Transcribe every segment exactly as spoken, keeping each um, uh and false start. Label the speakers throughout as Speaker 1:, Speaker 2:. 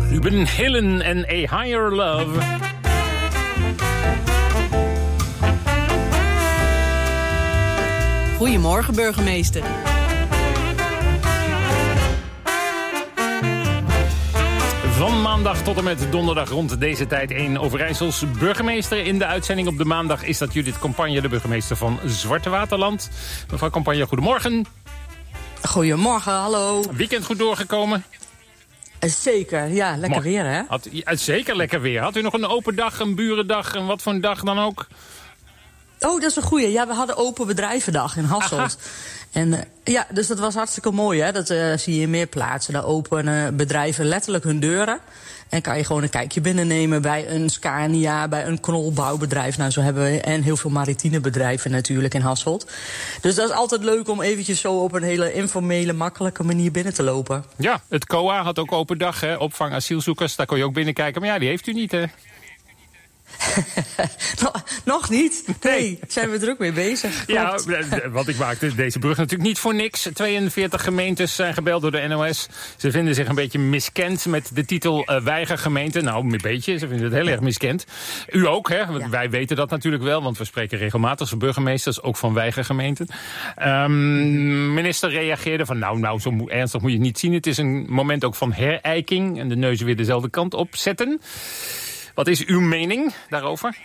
Speaker 1: Ruben Hillen en A Higher Love.
Speaker 2: Goedemorgen, burgemeester.
Speaker 1: Van maandag tot en met donderdag rond deze tijd één Overijssels burgemeester. In de uitzending op de maandag is dat Judith Campagne, de burgemeester van Zwarte Waterland. Mevrouw Campagne, goedemorgen.
Speaker 2: Goedemorgen, hallo.
Speaker 1: Weekend goed doorgekomen?
Speaker 2: Zeker, ja, lekker Mor- weer, hè?
Speaker 1: Had, ja, zeker lekker weer. Had u nog een open dag, een burendag en wat voor een dag dan ook?
Speaker 2: Oh, dat is een goeie. Ja, we hadden open bedrijvendag in Hasselt. Aha. En uh, ja, dus dat was hartstikke mooi, hè. Dat uh, zie je in meer plaatsen. Daar openen bedrijven letterlijk hun deuren. En kan je gewoon een kijkje binnennemen bij een Scania, bij een knolbouwbedrijf. Nou, zo hebben we en heel veel maritime bedrijven natuurlijk in Hasselt. Dus dat is altijd leuk om eventjes zo op een hele informele, makkelijke manier binnen te lopen.
Speaker 1: Ja, het C O A had ook open dag, hè. Opvang asielzoekers, daar kon je ook binnenkijken. Maar ja, die heeft u niet, hè.
Speaker 2: Nog niet? Nee, zijn we druk mee bezig. Klopt.
Speaker 1: Ja, want ik maakte deze brug natuurlijk niet voor niks. tweeënveertig gemeentes zijn gebeld door de N O S. Ze vinden zich een beetje miskend met de titel uh, weigergemeente. Nou, een beetje. Ze vinden het heel erg miskend. U ook, hè? Want ja. Wij weten dat natuurlijk wel, want we spreken regelmatig als burgemeesters, ook van weigergemeenten. Um, minister reageerde van, nou, nou, zo ernstig moet je het niet zien. Het is een moment ook van herijking en de neuzen weer dezelfde kant op zetten. Wat is uw mening daarover?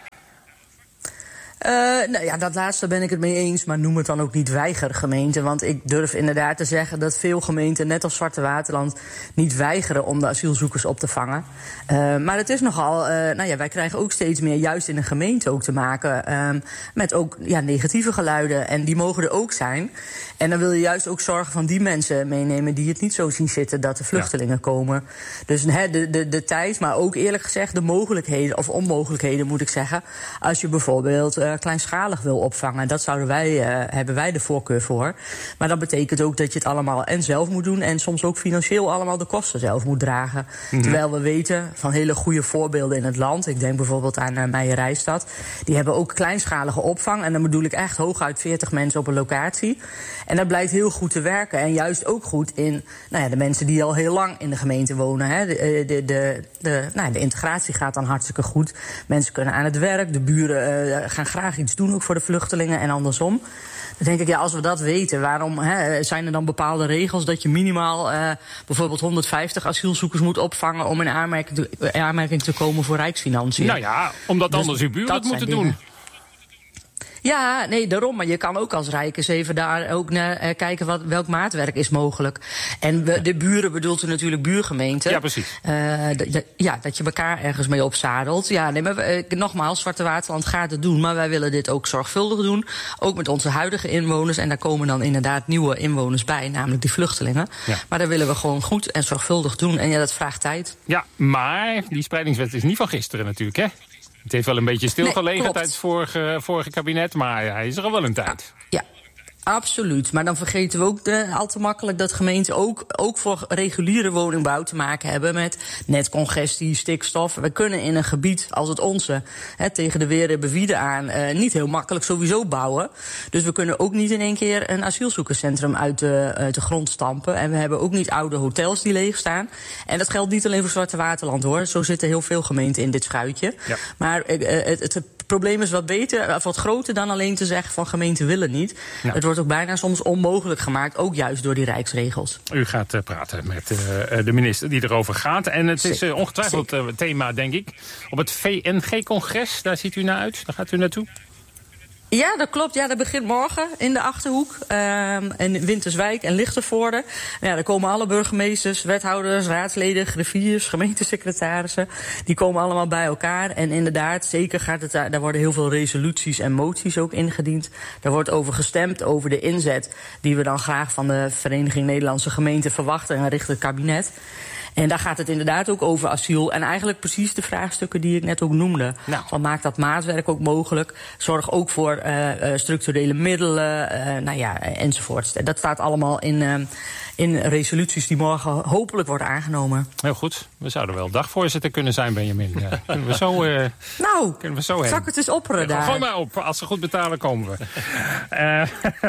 Speaker 2: Uh, nou ja, dat laatste ben ik het mee eens, maar noem het dan ook niet weigergemeente. Want ik durf inderdaad te zeggen dat veel gemeenten, net als Zwarte Waterland, niet weigeren om de asielzoekers op te vangen. Uh, maar het is nogal, uh, nou ja, wij krijgen ook steeds meer, juist in een gemeente ook te maken, uh, met ook ja, negatieve geluiden. En die mogen er ook zijn. En dan wil je juist ook zorgen van die mensen meenemen die het niet zo zien zitten dat de vluchtelingen ja. komen. Dus he, de, de, de tijd, maar ook eerlijk gezegd de mogelijkheden, of onmogelijkheden moet ik zeggen, als je bijvoorbeeld uh, kleinschalig wil opvangen. Dat zouden wij, uh, hebben wij de voorkeur voor. Maar dat betekent ook dat je het allemaal en zelf moet doen en soms ook financieel allemaal de kosten zelf moet dragen. Mm-hmm. Terwijl we weten van hele goede voorbeelden in het land. Ik denk bijvoorbeeld aan uh, Meijerijstad. Die hebben ook kleinschalige opvang. En dan bedoel ik echt hooguit veertig mensen op een locatie. En dat blijkt heel goed te werken. En juist ook goed in nou ja, de mensen die al heel lang in de gemeente wonen. Hè. De, de, de, de, nou, de integratie gaat dan hartstikke goed. Mensen kunnen aan het werk. De buren uh, gaan graag iets doen ook voor de vluchtelingen en andersom. Dan denk ik, ja, als we dat weten, waarom hè, zijn er dan bepaalde regels dat je minimaal uh, bijvoorbeeld honderdvijftig asielzoekers moet opvangen om in aanmerking te, aanmerking te komen voor Rijksfinanciën?
Speaker 1: Nou ja, omdat dus anders uw buren het moeten doen.
Speaker 2: Ja, nee, daarom. Maar je kan ook als Rijk eens even daar ook naar uh, kijken wat, welk maatwerk is mogelijk. En we, de buren bedoelt u natuurlijk buurgemeenten.
Speaker 1: Ja, precies.
Speaker 2: Uh, d- d- ja, dat je elkaar ergens mee opzadelt. Ja, nee, maar uh, nogmaals, Zwarte Waterland gaat het doen. Maar wij willen dit ook zorgvuldig doen. Ook met onze huidige inwoners. En daar komen dan inderdaad nieuwe inwoners bij, namelijk die vluchtelingen. Ja. Maar daar willen we gewoon goed en zorgvuldig doen. En ja, dat vraagt tijd.
Speaker 1: Ja, maar die spreidingswet is niet van gisteren natuurlijk, hè? Het heeft wel een beetje stilgelegen nee, tijdens het vorige, vorige kabinet, maar hij is er al wel een tijd.
Speaker 2: Ja, absoluut. Maar dan vergeten we ook de, al te makkelijk dat gemeenten ook, ook voor reguliere woningbouw te maken hebben met netcongestie, stikstof. We kunnen in een gebied als het onze, hè, tegen de weer en bewiede aan, uh, niet heel makkelijk sowieso bouwen. Dus we kunnen ook niet in één keer een asielzoekerscentrum uit de, uit de grond stampen. En we hebben ook niet oude hotels die leeg staan. En dat geldt niet alleen voor Zwarte Waterland, hoor. Zo zitten heel veel gemeenten in dit schuitje. Ja. Maar uh, het, het, het probleem is wat beter, of wat groter dan alleen te zeggen van gemeenten willen niet. Ja. Het wordt ook bijna soms onmogelijk gemaakt, ook juist door die rijksregels.
Speaker 1: U gaat uh, praten met uh, de minister die erover gaat. En het is uh, ongetwijfeld uh, thema, denk ik. Op het V N G-congres, daar ziet u naar uit. Daar gaat u naartoe.
Speaker 2: Ja, dat klopt. Ja, dat begint morgen in de Achterhoek. Um, in Winterswijk en Lichtenvoorde. Ja, daar komen alle burgemeesters, wethouders, raadsleden, griffiers, gemeentesecretarissen. Die komen allemaal bij elkaar. En inderdaad, zeker gaat het daar, daar worden heel veel resoluties en moties ook ingediend. Daar wordt over gestemd, over de inzet die we dan graag van de Vereniging Nederlandse Gemeenten verwachten en richting het kabinet. En daar gaat het inderdaad ook over asiel. En eigenlijk precies de vraagstukken die ik net ook noemde. Nou. Van maak dat maatwerk ook mogelijk. Zorg ook voor uh, uh, structurele middelen. Uh, nou ja, enzovoorts. Dat staat allemaal in, uh, in resoluties die morgen hopelijk worden aangenomen.
Speaker 1: Heel goed. We zouden wel dagvoorzitter kunnen zijn, Benjamin. Ja, kunnen we zo, uh,
Speaker 2: nou,
Speaker 1: kunnen we zo
Speaker 2: zak het eens opperen daar.
Speaker 1: Gooi maar op. Als ze goed betalen, komen we. Uh,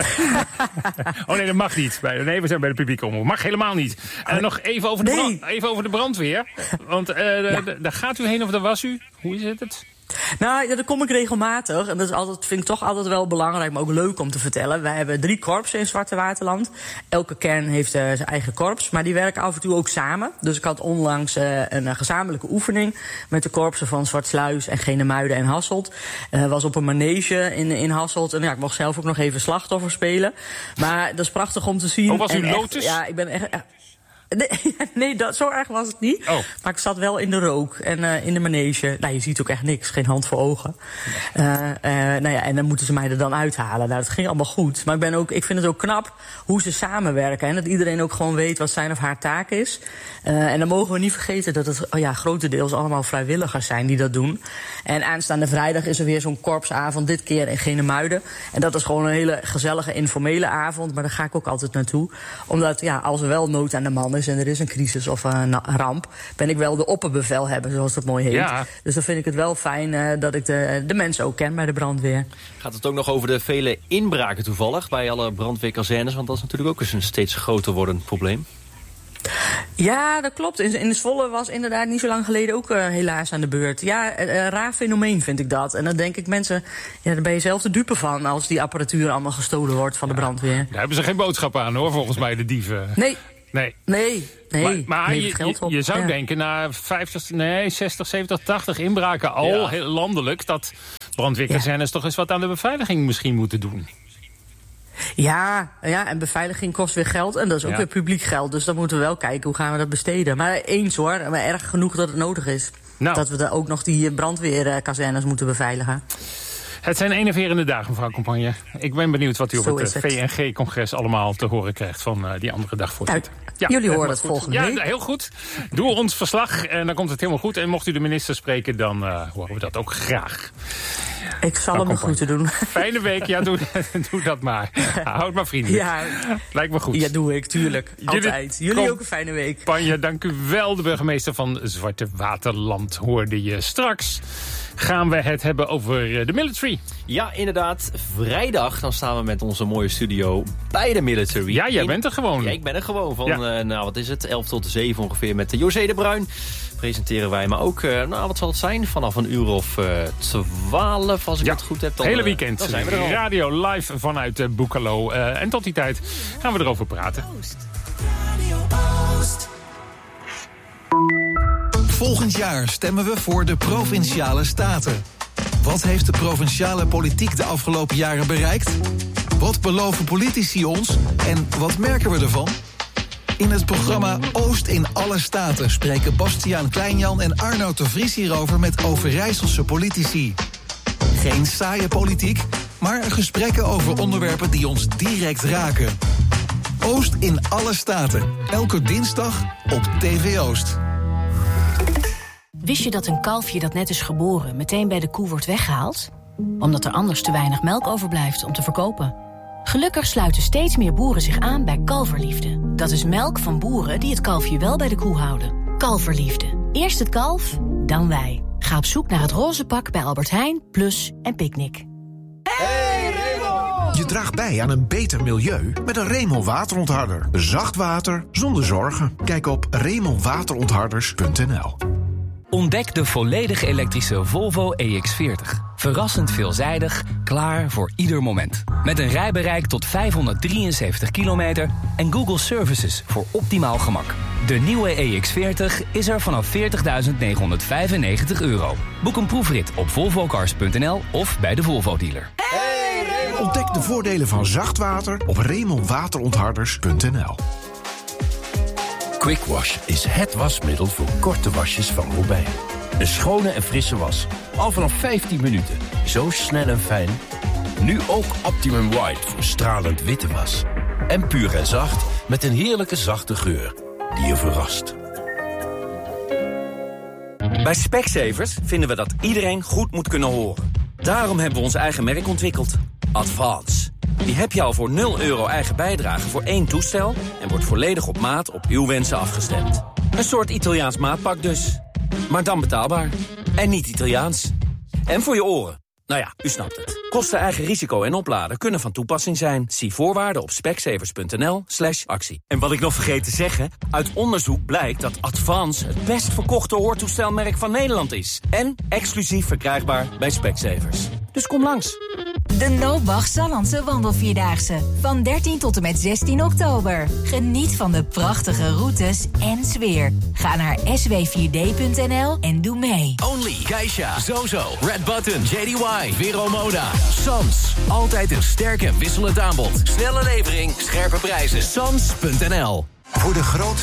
Speaker 1: oh nee, dat mag niet. Nee, we zijn bij de publieke omroep. Mag helemaal niet. Uh, nog even over, de
Speaker 2: nee.
Speaker 1: brand, even over de brandweer. Want uh, ja. daar gaat u heen of daar was u? Hoe is het?
Speaker 2: Nou, ja, daar kom ik regelmatig. En dat is altijd, vind ik toch altijd wel belangrijk, maar ook leuk om te vertellen. Wij hebben drie korpsen in Zwarte Waterland. Elke kern heeft uh, zijn eigen korps, maar die werken af en toe ook samen. Dus ik had onlangs uh, een uh, gezamenlijke oefening met de korpsen van Zwartsluis en Genemuiden en Hasselt. Uh, was op een manege in, in Hasselt. En ja, ik mocht zelf ook nog even slachtoffer spelen. Maar dat is prachtig om te zien.
Speaker 1: Oh, was u
Speaker 2: en
Speaker 1: Lotus?
Speaker 2: Echt, ja, ik ben echt... Ja, Nee, nee dat, zo erg was het niet.
Speaker 1: Oh.
Speaker 2: Maar ik zat wel in de rook en uh, in de manege. Nou, je ziet ook echt niks, geen hand voor ogen. Uh, uh, nou ja, en dan moeten ze mij er dan uithalen. Nou, dat ging allemaal goed. Maar ik, ben ook, ik vind het ook knap hoe ze samenwerken. En dat iedereen ook gewoon weet wat zijn of haar taak is. Uh, en dan mogen we niet vergeten dat het oh ja, grotendeels allemaal vrijwilligers zijn die dat doen. En aanstaande vrijdag is er weer zo'n korpsavond, dit keer in Genemuiden. En dat is gewoon een hele gezellige, informele avond. Maar daar ga ik ook altijd naartoe. Omdat, ja, als er wel nood aan de man is en er is een crisis of een ramp, ben ik wel de opperbevelhebber, zoals dat mooi heet. Ja. Dus dan vind ik het wel fijn uh, dat ik de, de mensen ook ken bij de brandweer.
Speaker 3: Gaat het ook nog over de vele inbraken toevallig bij alle brandweerkazernes? Want dat is natuurlijk ook eens een steeds groter wordend probleem.
Speaker 2: Ja, dat klopt. In, in de Zwolle was inderdaad niet zo lang geleden ook uh, helaas aan de beurt. Ja, een uh, raar fenomeen vind ik dat. En dan denk ik mensen, ja, daar ben je zelf de dupe van als die apparatuur allemaal gestolen wordt van ja, de brandweer.
Speaker 1: Daar hebben ze geen boodschap aan hoor, volgens mij de dieven.
Speaker 2: Nee.
Speaker 1: Nee.
Speaker 2: Nee, nee.
Speaker 1: Maar, maar
Speaker 2: nee,
Speaker 1: je, je, je zou ja. denken, na vijftig, nee, zestig, zeventig, tachtig inbraken al ja. heel landelijk, dat brandweerkazernes ja. toch eens wat aan de beveiliging misschien moeten doen.
Speaker 2: Ja, ja, en beveiliging kost weer geld en dat is ook ja. weer publiek geld. Dus dan moeten we wel kijken, hoe gaan we dat besteden. Maar eens hoor, maar erg genoeg dat het nodig is. Nou. Dat we dan ook nog die brandweerkazernes moeten beveiligen.
Speaker 1: Het zijn enerverende dagen, mevrouw Compagne. Ik ben benieuwd wat u op het, het V N G-congres allemaal te horen krijgt van uh, die andere dagvoorzitter.
Speaker 2: Ja, jullie horen het volgende
Speaker 1: ja,
Speaker 2: week.
Speaker 1: Ja, heel goed. Doe ons verslag en dan komt het helemaal goed. En mocht u de minister spreken, dan uh, horen we dat ook graag.
Speaker 2: Ik zal hem een groeten doen.
Speaker 1: Fijne week, ja, doe, doe dat maar. Houd maar vriendelijk.
Speaker 2: Ja.
Speaker 1: Lijkt me goed.
Speaker 2: Ja, doe ik, tuurlijk. Altijd. Jullie Kom, ook een fijne week.
Speaker 1: Compagne, dank u wel. De burgemeester van Zwarte Waterland hoorde je straks. Gaan we het hebben over de military.
Speaker 3: Ja, inderdaad. Vrijdag dan staan we met onze mooie studio bij de military.
Speaker 1: Ja, jij bent er gewoon.
Speaker 3: Ja, ik ben er gewoon. Van, ja. uh, nou, wat is het? elf tot zeven ongeveer met José de Bruin. Presenteren wij, maar ook, uh, nou, wat zal het zijn? Vanaf een uur of uh, twaalf, als ik ja, het goed heb. Dan,
Speaker 1: hele weekend.
Speaker 3: Dan zijn we er al.
Speaker 1: Radio live vanuit uh, Boekalo. Uh, en tot die tijd gaan we erover praten.
Speaker 4: Volgend jaar stemmen we voor de Provinciale Staten. Wat heeft de provinciale politiek de afgelopen jaren bereikt? Wat beloven politici ons en wat merken we ervan? In het programma Oost in alle Staten spreken Bastiaan Kleinjan en Arno de Vries hierover met Overijsselse politici. Geen saaie politiek, maar gesprekken over onderwerpen die ons direct raken. Oost in alle Staten, elke dinsdag op T V Oost.
Speaker 5: Wist je dat een kalfje dat net is geboren meteen bij de koe wordt weggehaald? Omdat er anders te weinig melk overblijft om te verkopen. Gelukkig sluiten steeds meer boeren zich aan bij Kalverliefde. Dat is melk van boeren die het kalfje wel bij de koe houden. Kalverliefde. Eerst het kalf, dan wij. Ga op zoek naar het roze pak bij Albert Heijn, Plus en Picnic.
Speaker 6: Hey Remo! Je draagt bij aan een beter milieu met een Remo waterontharder. Zacht water zonder zorgen. Kijk op remo waterontharders punt n l.
Speaker 7: Ontdek de volledig elektrische Volvo E X veertig. Verrassend veelzijdig, klaar voor ieder moment. Met een rijbereik tot vijfhonderddrieënzeventig kilometer en Google Services voor optimaal gemak. De nieuwe E X veertig is er vanaf veertigduizend negenhonderdvijfennegentig euro. Boek een proefrit op volvo cars punt n l of bij de Volvo-dealer.
Speaker 6: Hey, Remo! Ontdek de voordelen van zacht water op remo waterontharders punt n l.
Speaker 8: Quick Wash is het wasmiddel voor korte wasjes van Robijn. Een schone en frisse was. Al vanaf vijftien minuten. Zo snel en fijn. Nu ook Optimum White voor stralend witte was. En puur en zacht met een heerlijke zachte geur die je verrast.
Speaker 9: Bij Specsavers vinden we dat iedereen goed moet kunnen horen. Daarom hebben we ons eigen merk ontwikkeld. Advance. Die heb je al voor nul euro eigen bijdrage voor één toestel... en wordt volledig op maat op uw wensen afgestemd. Een soort Italiaans maatpak dus. Maar dan betaalbaar. En niet Italiaans. En voor je oren. Nou ja, u snapt het. Kosten, eigen risico en opladen kunnen van toepassing zijn. Zie voorwaarden op specsavers.nl slash actie. En wat ik nog vergeet te zeggen... uit onderzoek blijkt dat Advance het best verkochte hoortoestelmerk van Nederland is. En exclusief verkrijgbaar bij Specsavers. Dus kom langs.
Speaker 10: De Noobach Sallandse Wandelvierdaagse. Van dertien tot en met zestien oktober. Geniet van de prachtige routes en sfeer. Ga naar s w vier d punt n l en doe mee.
Speaker 11: Only, Geisha, Zozo, Red Button, J D Y, Vero Moda, Sans. Altijd een sterk en wisselend aanbod. Snelle levering, scherpe prijzen. Sans punt n l.
Speaker 6: Voor de grootste